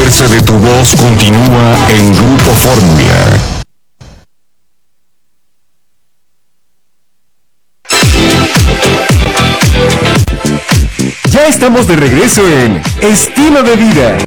fuerza de tu voz continúa en Grupo Fórmula. Ya estamos de regreso en Estilo de Vida.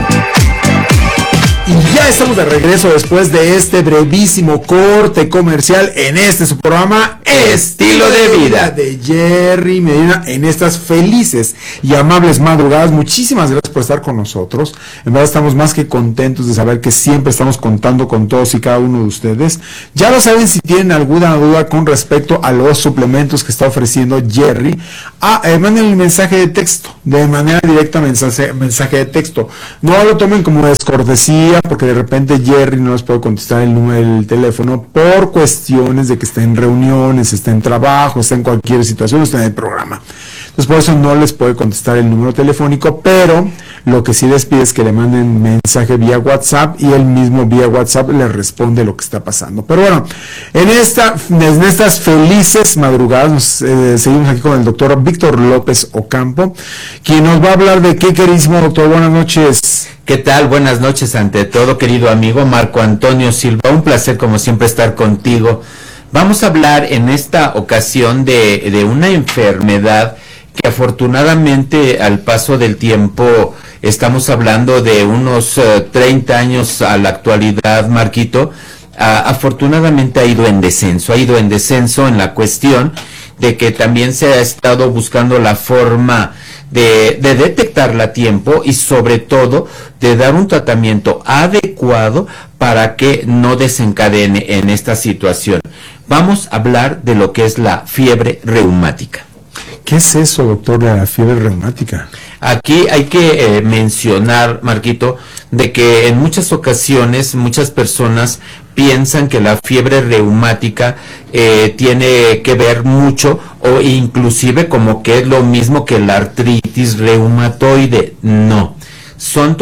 Y ya estamos de regreso después de este brevísimo corte comercial en este su programa Estilo de Vida de Jerry Medina en estas felices y amables madrugadas. Muchísimas gracias por estar con nosotros. En verdad estamos más que contentos de saber que siempre estamos contando con todos y cada uno de ustedes. Ya lo saben, si tienen alguna duda con respecto a los suplementos que está ofreciendo Jerry, manden el mensaje de texto, de manera directa mensaje de texto. No lo tomen como descortesía, porque de repente Jerry no les puede contestar el número del teléfono por cuestiones de que está en reuniones, está en trabajo, está en cualquier situación, está en el programa. Entonces por eso no les puede contestar el número telefónico, pero lo que sí les pide es que le manden mensaje vía WhatsApp y él mismo vía WhatsApp le responde lo que está pasando. Pero bueno, en estas felices madrugadas seguimos aquí con el doctor Víctor López Ocampo, quien nos va a hablar de qué, queridísimo doctor. Buenas noches. ¿Qué tal? Buenas noches ante todo, querido amigo Marco Antonio Silva. Un placer como siempre estar contigo. Vamos a hablar en esta ocasión de una enfermedad que afortunadamente al paso del tiempo, estamos hablando de unos 30 años a la actualidad, Marquito, afortunadamente ha ido en descenso en la cuestión de que también se ha estado buscando la forma de detectarla a tiempo y sobre todo de dar un tratamiento adecuado para que no desencadene en esta situación. Vamos a hablar de lo que es la fiebre reumática. ¿Qué es eso, doctor, de la fiebre reumática? Aquí hay que mencionar, Marquito, de que en muchas ocasiones muchas personas piensan que la fiebre reumática tiene que ver mucho o inclusive como que es lo mismo que la artritis reumatoide. No, son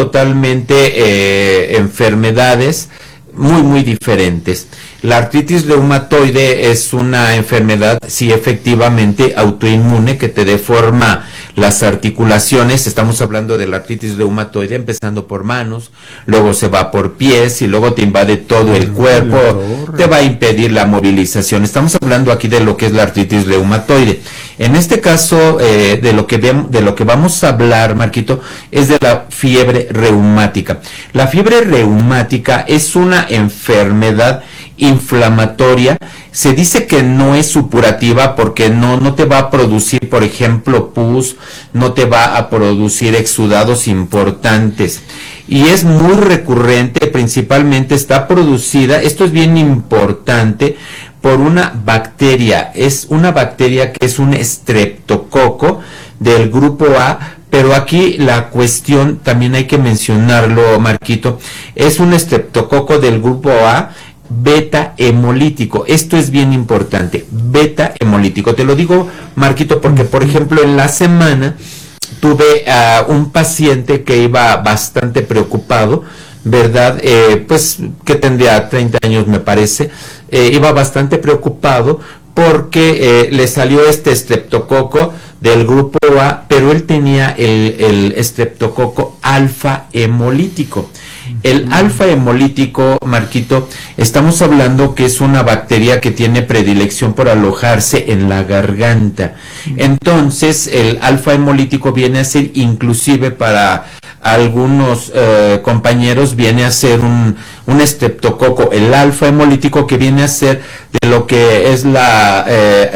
totalmente enfermedades muy diferentes. La artritis reumatoide es una enfermedad, sí, efectivamente, autoinmune, que te deforma las articulaciones. Estamos hablando de la artritis reumatoide empezando por manos, luego se va por pies y luego te invade todo el cuerpo, te va a impedir la movilización. Estamos hablando aquí de lo que es la artritis reumatoide. En este caso, de lo que vamos a hablar, Marquito, es de la fiebre reumática. La fiebre reumática es una enfermedad inflamatoria. Se dice que no es supurativa porque no te va a producir, por ejemplo, pus, no te va a producir exudados importantes. Y es muy recurrente, principalmente está producida, esto es bien importante, por una bacteria. Es una bacteria que es un estreptococo del grupo A. Pero aquí la cuestión, también hay que mencionarlo, Marquito, es un estreptococo del grupo A, beta hemolítico. Esto es bien importante, beta hemolítico. Te lo digo, Marquito, porque por ejemplo en la semana tuve a un paciente que iba bastante preocupado, ¿verdad? Pues que tendría 30 años me parece, iba bastante preocupado porque le salió este estreptococo del grupo A, pero él tenía el estreptococo alfa hemolítico. El alfa hemolítico, Marquito, estamos hablando que es una bacteria que tiene predilección por alojarse en la garganta. Entonces, el alfa hemolítico viene a ser, inclusive para algunos compañeros, viene a ser un estreptococo, el alfa hemolítico, que viene a ser de lo que es la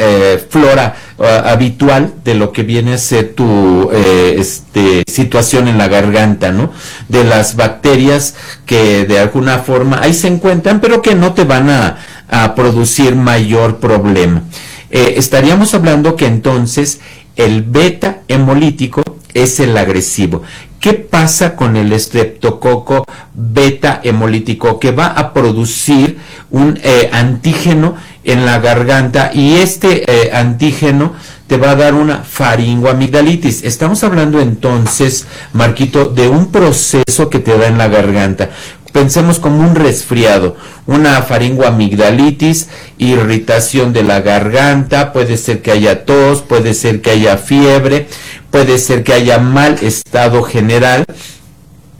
flora habitual de lo que viene a ser tu situación en la garganta, ¿no? De las bacterias que de alguna forma ahí se encuentran, pero que no te van a producir mayor problema. Estaríamos hablando que entonces el beta hemolítico es el agresivo. ¿Qué pasa con el estreptococo beta hemolítico? Que va a producir un antígeno en la garganta y este antígeno te va a dar una faringoamigdalitis. Estamos hablando entonces, Marquito, de un proceso que te da en la garganta. Pensemos como un resfriado, una faringoamigdalitis, irritación de la garganta, puede ser que haya tos, puede ser que haya fiebre, puede ser que haya mal estado general.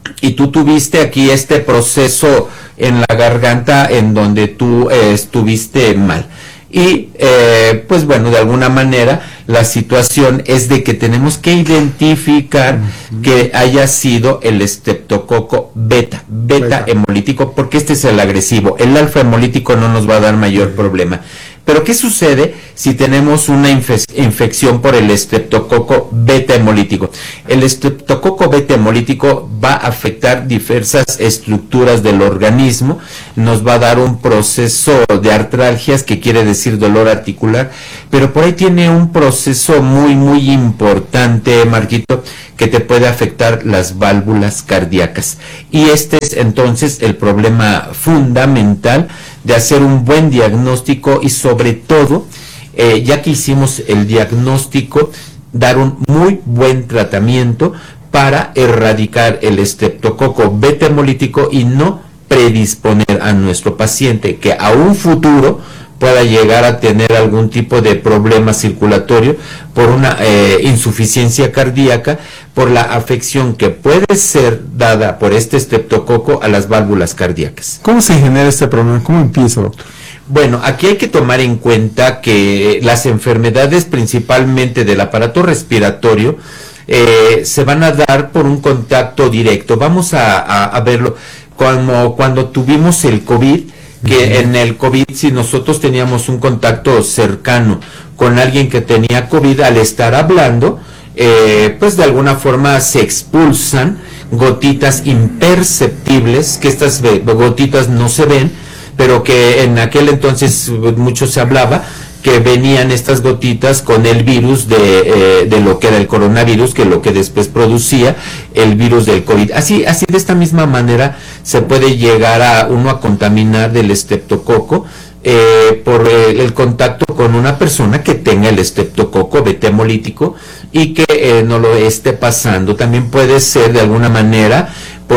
y tú tuviste aquí este proceso en la garganta en donde tú estuviste mal. Y pues bueno, de alguna manera la situación es de que tenemos que identificar que haya sido el estreptococo beta hemolítico, porque este es el agresivo. El alfa hemolítico no nos va a dar mayor problema. Pero ¿qué sucede si tenemos una infección por el estreptococo beta hemolítico? El estreptococo beta hemolítico va a afectar diversas estructuras del organismo, nos va a dar un proceso de artralgias, que quiere decir dolor articular, pero por ahí tiene un proceso muy importante, Marquito, que te puede afectar las válvulas cardíacas. Y este es entonces el problema fundamental de hacer un buen diagnóstico y sobre todo, ya que hicimos el diagnóstico, dar un muy buen tratamiento para erradicar el estreptococo beta hemolítico y no predisponer a nuestro paciente que a un futuro pueda llegar a tener algún tipo de problema circulatorio por una insuficiencia cardíaca, por la afección que puede ser dada por este estreptococo a las válvulas cardíacas. ¿Cómo se genera este problema? ¿Cómo empieza, doctor? Bueno, aquí hay que tomar en cuenta que las enfermedades principalmente del aparato respiratorio se van a dar por un contacto directo. Vamos a verlo como cuando tuvimos el COVID, que en el COVID, si nosotros teníamos un contacto cercano con alguien que tenía COVID, al estar hablando, pues de alguna forma se expulsan gotitas imperceptibles, que estas gotitas no se ven, pero que en aquel entonces mucho se hablaba que venían estas gotitas con el virus de lo que era el coronavirus, que lo que después producía el virus del COVID. Así de esta misma manera se puede llegar a uno a contaminar del estreptococo por el contacto con una persona que tenga el estreptococo beta hemolítico y que no lo esté pasando. También puede ser de alguna manera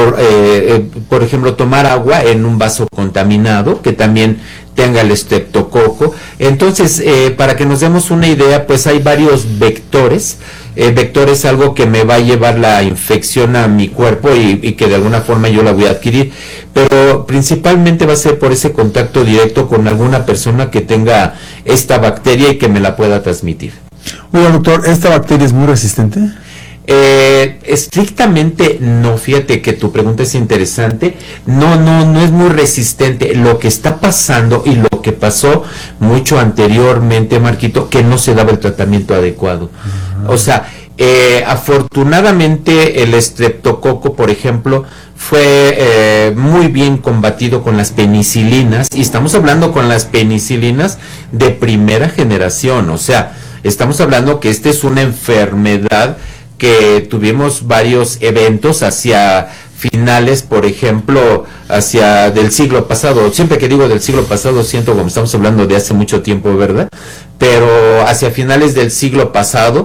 por ejemplo, tomar agua en un vaso contaminado que también tenga el estreptococo. Entonces, para que nos demos una idea, pues hay varios vectores. Vector es algo que me va a llevar la infección a mi cuerpo y que de alguna forma yo la voy a adquirir, pero principalmente va a ser por ese contacto directo con alguna persona que tenga esta bacteria y que me la pueda transmitir. Oiga, doctor, ¿esta bacteria es muy resistente? Estrictamente no, fíjate que tu pregunta es interesante. No es muy resistente. Lo que está pasando y lo que pasó mucho anteriormente, Marquito, que no se daba el tratamiento adecuado. O sea, afortunadamente el estreptococo, por ejemplo, fue muy bien combatido con las penicilinas, y estamos hablando con las penicilinas de primera generación. O sea, estamos hablando que esta es una enfermedad que tuvimos varios eventos hacia finales, por ejemplo, hacia del siglo pasado. Siempre que digo del siglo pasado siento como estamos hablando de hace mucho tiempo, ¿verdad? Pero hacia finales del siglo pasado,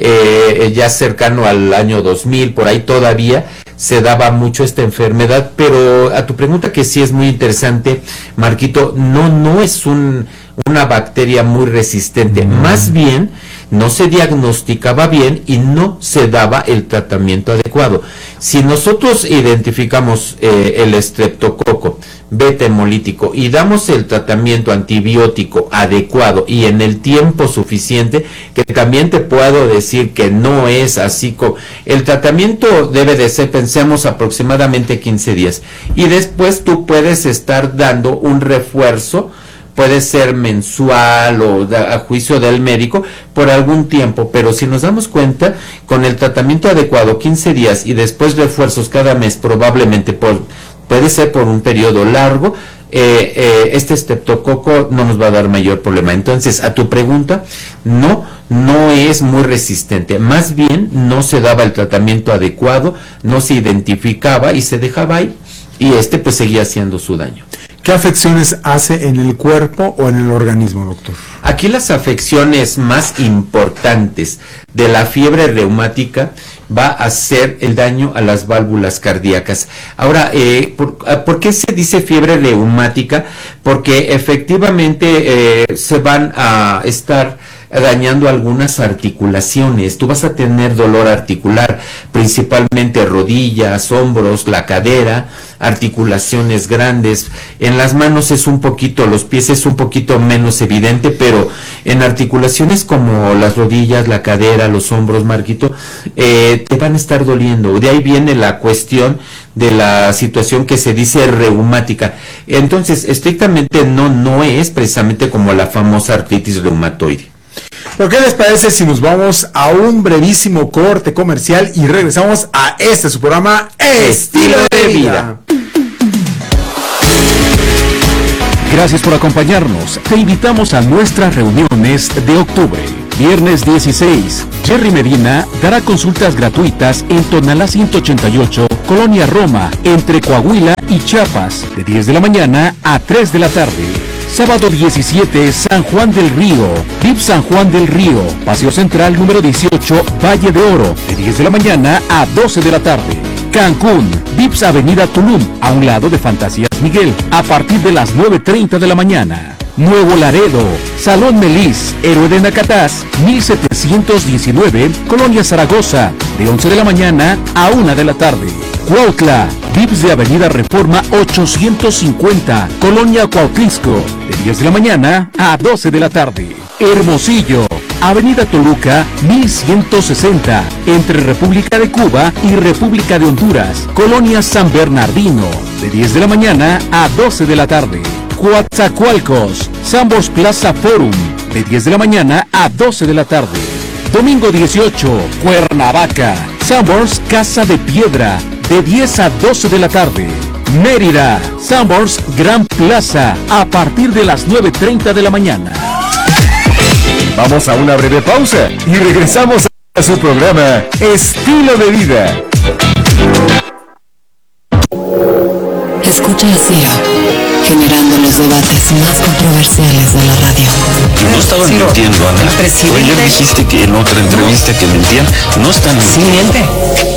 ya cercano al año 2000, por ahí todavía se daba mucho esta enfermedad. Pero a tu pregunta, que sí es muy interesante, Marquito, no es una bacteria muy resistente, más bien no se diagnosticaba bien y no se daba el tratamiento adecuado. Si nosotros identificamos el estreptococo beta hemolítico y damos el tratamiento antibiótico adecuado y en el tiempo suficiente, que también te puedo decir que no es así como el tratamiento debe de ser, pensemos, aproximadamente 15 días, y después tú puedes estar dando un refuerzo, puede ser mensual o a juicio del médico por algún tiempo. Pero si nos damos cuenta, con el tratamiento adecuado 15 días y después refuerzos cada mes, probablemente puede ser por un periodo largo, este estreptococo no nos va a dar mayor problema. Entonces, a tu pregunta, no es muy resistente, más bien no se daba el tratamiento adecuado, no se identificaba y se dejaba ahí, y pues seguía haciendo su daño. ¿Qué afecciones hace en el cuerpo o en el organismo, doctor? Aquí las afecciones más importantes de la fiebre reumática va a ser el daño a las válvulas cardíacas. Ahora, ¿por qué se dice fiebre reumática? Porque efectivamente se van a estar dañando algunas articulaciones. Tú vas a tener dolor articular, principalmente rodillas, hombros, la cadera, articulaciones grandes. En las manos es un poquito, los pies es un poquito menos evidente, pero en articulaciones como las rodillas, la cadera, los hombros, Marquito, te van a estar doliendo. De ahí viene la cuestión de la situación que se dice reumática. Entonces, estrictamente no es precisamente como la famosa artritis reumatoide. ¿Pero qué les parece si nos vamos a un brevísimo corte comercial y regresamos a su programa Estilo de Vida? Gracias por acompañarnos. Te invitamos a nuestras reuniones de octubre. Viernes 16, Jerry Medina dará consultas gratuitas en Tonalá 188, Colonia Roma, entre Coahuila y Chiapas, de 10 de la mañana a 3 de la tarde. Sábado 17, San Juan del Río, VIP San Juan del Río, Paseo Central número 18, Valle de Oro, de 10 de la mañana a 12 de la tarde. Cancún, VIPS Avenida Tulum, a un lado de Fantasías Miguel, a partir de las 9:30 de la mañana. Nuevo Laredo, Salón Melis, Héroe de Nacatás, 1719, Colonia Zaragoza, de 11 de la mañana a 1 de la tarde. Cuautla, VIPS de Avenida Reforma 850, Colonia Cuautlisco, de 10 de la mañana a 12 de la tarde. Hermosillo, Avenida Toluca 1160, entre República de Cuba y República de Honduras, Colonia San Bernardino, de 10 de la mañana a 12 de la tarde. Coatzacoalcos, Sambors Plaza Forum, de 10 de la mañana a 12 de la tarde. Domingo 18, Cuernavaca, Sambors Casa de Piedra, de 10 a 12 de la tarde. Mérida, Sambors Gran Plaza, a partir de las 9:30 de la mañana. Vamos a una breve pausa y regresamos a su programa Estilo de Vida. Escucha Ciro, generando los debates más controversiales de la radio. No estaban mintiendo, Ana. Hoy le dijiste que en otra entrevista que mentían. No están mintiendo. Sí miente.